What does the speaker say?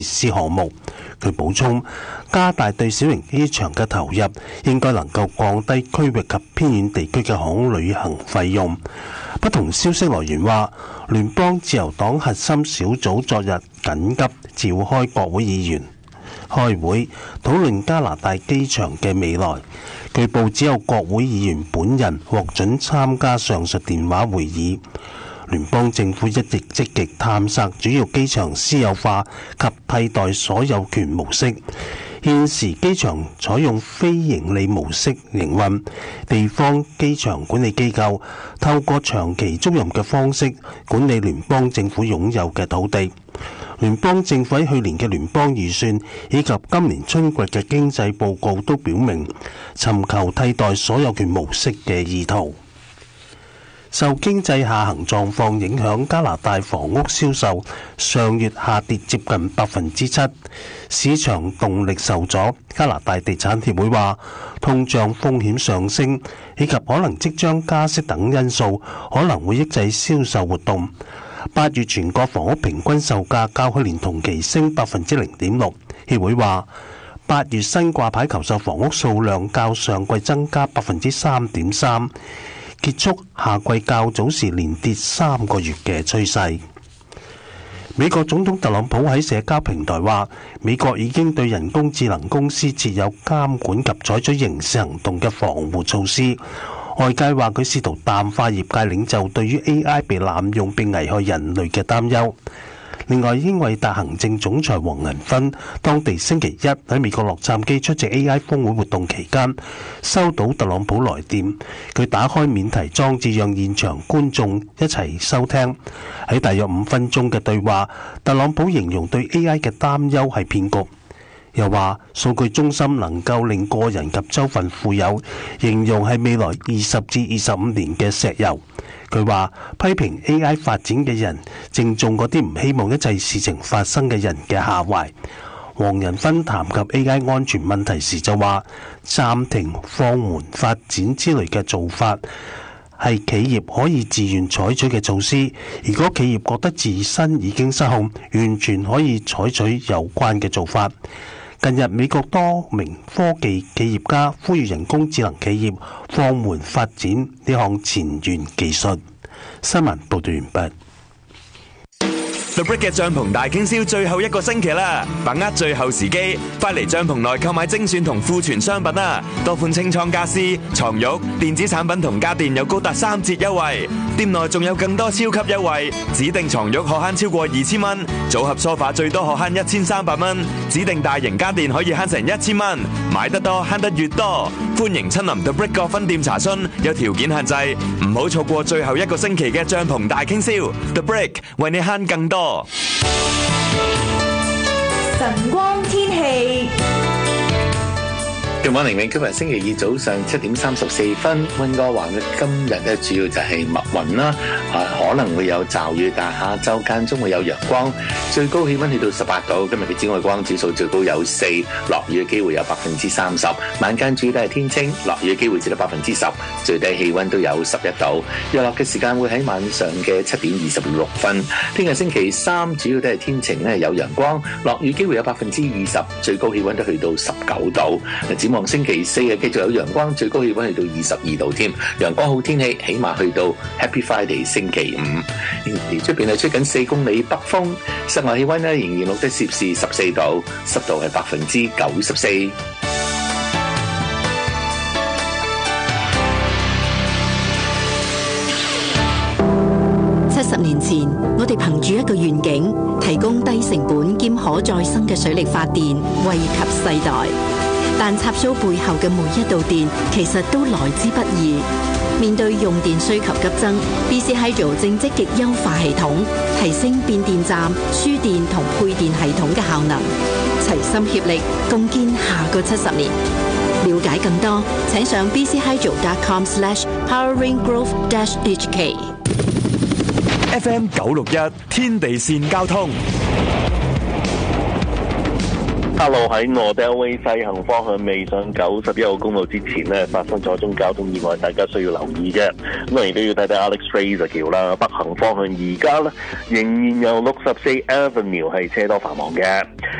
施項目。佢補充，加大對小型機場嘅投入，應該能夠降低區域及偏遠地區嘅航空旅行費用。不同消息來源話，聯邦自由黨核心小組昨日緊急召開國會議員開會，討論加拿大機場嘅未來。據報只有國會議員本人獲准參加上述電話會議。聯邦政府一直積極探索主要機場私有化及替代所有權模式。現時機場採用非盈利模式營運，地方機場管理機構透過長期租賃嘅方式管理聯邦政府擁有嘅土地。聯邦政府喺去年嘅聯邦預算以及今年春季嘅經濟報告都表明尋求替代所有權模式嘅意圖。受經濟下行狀況影響，加拿大房屋銷售上月下跌接近7%，市場動力受阻。加拿大地產協會話，通脹風險上升以及可能即將加息等因素，可能會抑制銷售活動。8月全國房屋平均售價較去年同期升0.6%。協會話，8月新掛牌求售房屋數量較上季增加3.3%。結束夏季較早時連跌3個月嘅趨勢。美國總統特朗普喺社交平台話，美國已經對人工智能公司設有監管及採取刑事行動嘅防護措施。外界話佢試圖淡化業界領袖對於 AI 被濫用並危害人類嘅擔憂。另外，英偉達行政總裁黃銀芬當地星期一喺美國洛杉磯出席 AI 峰會活動期間，收到特朗普來電，佢打開免提裝置讓現場觀眾一齊收聽。喺大約5分鐘嘅對話，特朗普形容對 AI 嘅擔憂係騙局，又話數據中心能夠令個人及州份富有，形容係未來20至25年嘅石油。佢話批評 AI 發展嘅人正中嗰啲唔希望一切事情發生嘅人嘅下懷。黃仁勳談及 AI 安全問題時就話，暫停、放緩發展之類嘅做法係企業可以自願採取嘅措施。如果企業覺得自身已經失控，完全可以採取有關嘅做法。近日，美國多名科技企業家呼籲人工智能企業放緩發展呢項前沿技術。新聞報道完畢。 The Brick 嘅帳篷大傾銷最後一個星期啦，把握最後時機，快嚟帳篷內購買精選同庫存商品啦！多款清倉家私、床褥、電子產品同家電有高達3折優惠，店內仲有更多超級優惠，指定床褥可慳超過2000蚊，組合梳化最多可慳1300蚊，指定大型家電可以慳成1000蚊，買得多慳得越多，歡迎親臨 The Brick 各分店查詢，有條件限制，唔好錯過最後一個星期嘅帳篷大傾銷 ，The Brick 為你慳更多。 晨光天氣。 Good morning，今日星期二早上7點34分，溫哥華嘅今日咧主要就係密雲啦，可能會有驟雨，但下晝間中會有陽光，最高氣溫去到18度。今日嘅紫外光指數最高有4，落雨嘅機會有30%。晚間主要都係天晴，落雨嘅機會只得10%，最低氣溫都有11度。日落嘅時間會喺晚上嘅7點26分。聽日星期三主要都係天晴咧，有陽光，落雨機會有20%，最高氣溫都去到19度。展望星期四繼續有陽光，最高氣溫去到22度添。陽光好天氣，起碼去到 Happy Friday 星期5。而出邊係吹緊4公里北風，室外氣溫仍然錄得攝氏14度，濕度係94%。 70年前，我哋憑住一個願景，提供低成本兼可再生嘅水力發電，惠及世代。但插蘇背後嘅每一道電，其實都來之不易。面對用電需求急增 ，BC Hydro 正積極優化系統，提升變電站、輸電同配電系統嘅效能，齊心協力，共建下個70年。了解更多，請上 bchydro.com/poweringgrowth-hk。 FM 961天地線交通。 黑路喺 Nordell Way 西行方向未上91號公路之前呢，發生咗宗交通意外，大家需要留意嘅。咁當然都要睇睇 Alex Fraser 橋啦，北行方向而家呢，仍然有64 Avenue 係車多繁忙嘅。